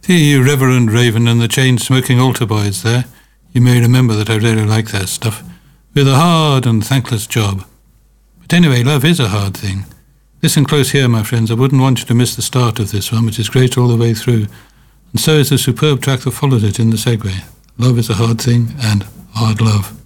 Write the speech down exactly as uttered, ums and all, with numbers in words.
See you Reverend Raven and the chain-smoking altar boys there. You may remember that I really like that stuff. With a hard and thankless job. But anyway, love is a hard thing. Listen close here, my friends. I wouldn't want you to miss the start of this one, which is great all the way through. And so is the superb track that followed it in the segue. Love is a hard thing, and hard love.